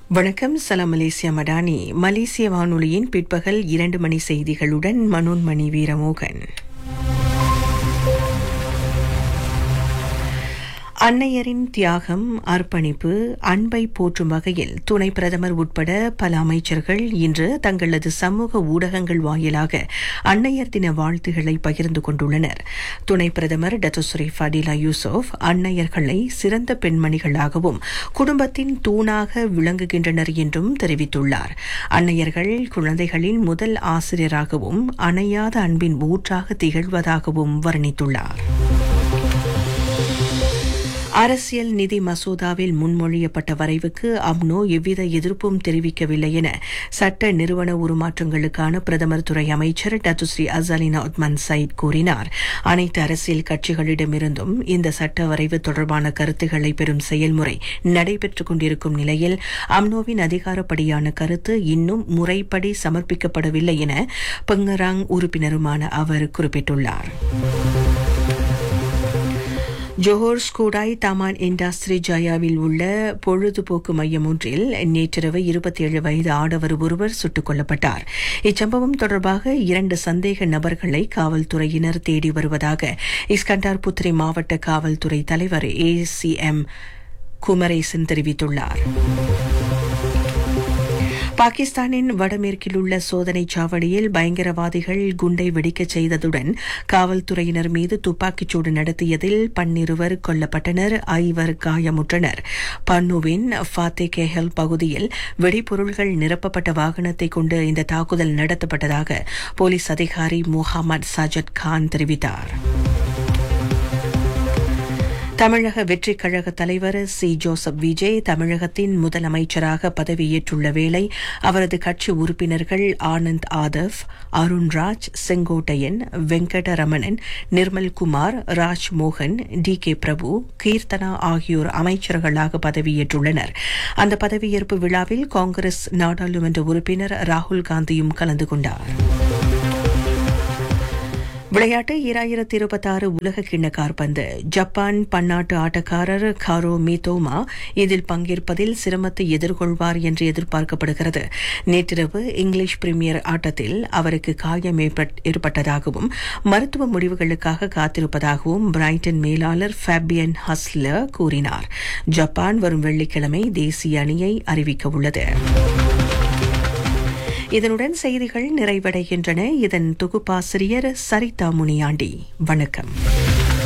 வணக்கம். சலாம் மலேசியா மடானி. மலேசிய வானொலியின் பிற்பகல் 2 மணி செய்திகளுடன் மனோன்மணி வீரமோகன். அன்னையரின் தியாகம், அர்ப்பணிப்பு, அன்பை போற்றும் வகையில் துணை பிரதமர் உட்பட பல அமைச்சர்கள் இன்று தங்களது சமூக ஊடகங்கள் வாயிலாக அன்னையர் தின வாழ்த்துகளை பகிர்ந்து கொண்டுள்ளனர். துணை பிரதமர் டத்துஸ்ரீ ஃபடிலா யூசுப் அன்னையர்களை சிறந்த பெண்மணிகளாகவும் குடும்பத்தின் தூணாக விளங்குகின்றனர் என்றும் தெரிவித்துள்ளார். அன்னையர்கள் குழந்தைகளின் முதல் ஆசிரியராகவும் அணையாத அன்பின் ஊற்றாக திகழ்வதாகவும் வர்ணித்துள்ளார். அரசியல் நிதி மசோதாவில் முன்மொழியப்பட்ட வரைவுக்கு அம்னோ எவ்வித எதிர்ப்பும் தெரிவிக்கவில்லை என சட்ட நிறுவன உருமாற்றங்களுக்கான பிரதமர் துறை அமைச்சர் டத்துஸ்ரீ அசாலினா உத்மன் சயிட் கூறினார். அனைத்து அரசியல் கட்சிகளிடமிருந்தும் இந்த சட்ட வரைவு தொடர்பான கருத்துக்களை பெறும் செயல்முறை நடைபெற்றுக் கொண்டிருக்கும் நிலையில் அம்னோவின் அதிகாரப்படியான கருத்து இன்னும் முறைப்படி சமர்ப்பிக்கப்படவில்லை என பெங்கராங் உறுப்பினருமான அவர் குறிப்பிட்டுள்ளார். ஜோஹர் ஸ்கூடாய் தமான் இண்டஸ்ட்ரி ஜயாவில் உள்ள பொழுதுபோக்கு மையம் ஒன்றில் நேற்றிரவு 27 வயது ஆடவர் ஒருவர் சுட்டுக் கொல்லப்பட்டார். இச்சம்பவம் தொடர்பாக 2 சந்தேக நபர்களை காவல்துறையினர் தேடி வருவதாக இஸ்கண்டார் புத்ரி மாவட்ட காவல்துறை தலைவர் ACM குமரேசன் தெரிவித்துள்ளார். பாகிஸ்தானின் வடமேற்கில் உள்ள சோதனைச் சாவடியில் பயங்கரவாதிகள் குண்டை வெடிக்கச் செய்ததுடன் காவல்துறையினர் மீது துப்பாக்கிச்சூடு நடத்தியதில் 12 கொல்லப்பட்டனர், 5 காயமுற்றனர். பன்னுவின் ஃபாத்தே கேஹல் பகுதியில் வெடிபொருள்கள் நிரப்பப்பட்ட வாகனத்தை கொண்டு இந்த தாக்குதல் நடத்தப்பட்டதாக போலீஸ் அதிகாரி முகமது சாஜத் கான் தெரிவித்தார். தமிழக வெற்றிக் கழக தலைவர் சி ஜோசப் விஜய் தமிழகத்தின் முதலமைச்சராக பதவியேற்றுள்ள வேளை அவரது கட்சி உறுப்பினர்கள் ஆனந்த் ஆதவ், அருண்ராஜ், செங்கோட்டையன், வெங்கடரமணன், நிர்மல்குமார், ராஜ்மோகன், DK பிரபு, கீர்த்தனா ஆகியோர் அமைச்சர்களாக பதவியேற்றுள்ளனர். அந்த பதவியேற்பு விழாவில் காங்கிரஸ் நாடாளுமன்ற உறுப்பினர் ராகுல் காந்தியும் கலந்து கொண்டார். விளையாட்டு 2026 உலக கிண்ண காற்பந்து. ஜப்பான் பன்னாட்டு ஆட்டக்காரர் காரோ மிதோமா இதில் பங்கேற்பதில் சிரமத்தை எதிர்கொள்வார் என்று எதிர்பார்க்கப்படுகிறது. நேற்றிரவு இங்கிலீஷ் பிரீமியர் ஆட்டத்தில் அவருக்கு காயம் ஏற்பட்டதாகவும் மருத்துவ முடிவுகளுக்காக காத்திருப்பதாகவும் பிரைட்டன் மேலாளர் ஃபேபியன் ஹஸ்லர் கூறினார். ஜப்பான் வரும் வெள்ளிக்கிழமை தேசிய அணியை அறிவிக்க உள்ளது. இதனுடன் செய்திகள் நிறைவடைகின்றன. இதன் தொகுப்பாசிரியர் சரிதா முனியாண்டி. வணக்கம்.